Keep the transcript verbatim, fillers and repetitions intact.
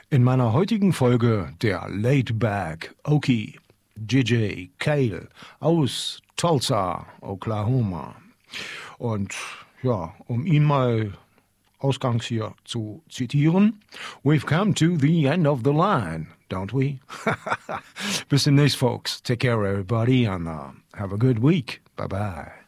In meiner heutigen Folge der Laid Back Okie J J Cale aus Tulsa, Oklahoma. Und ja, um ihn mal ausgangs hier zu zitieren, we've come to the end of the line, don't we? Bis demnächst, folks. Take care, everybody, and uh, have a good week. Bye-bye.